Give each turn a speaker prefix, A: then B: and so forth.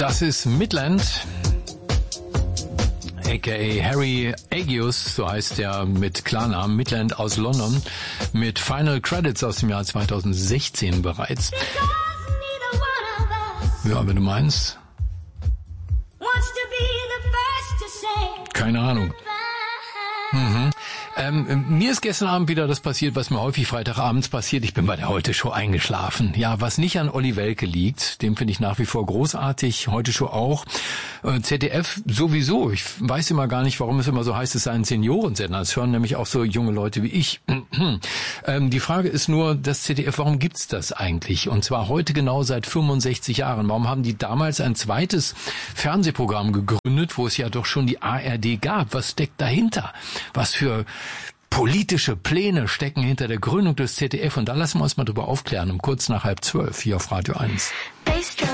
A: Das ist Midland, a.k.a. Harry Agius, so heißt er mit Klarnamen, Midland aus London, mit Final Credits aus dem Jahr 2016 bereits. Ja, wenn du meinst. Keine Ahnung. Mir ist gestern Abend wieder das passiert, was mir häufig Freitagabends passiert. Ich bin bei der Heute-Show eingeschlafen. Ja, was nicht an Olli Welke liegt, dem finde ich nach wie vor großartig. Heute-Show auch. ZDF sowieso. Ich weiß immer gar nicht, warum es immer so heißt, es sei ein Seniorensender. Es hören nämlich auch so junge Leute wie ich. Die Frage ist nur, das ZDF, warum gibt's das eigentlich? Und zwar heute genau seit 65 Jahren. Warum haben die damals ein zweites Fernsehprogramm gegründet, wo es ja doch schon die ARD gab? Was steckt dahinter? Was für politische Pläne stecken hinter der Gründung des ZDF? Und da lassen wir uns mal drüber aufklären, um kurz nach 11:30 hier auf Radio 1.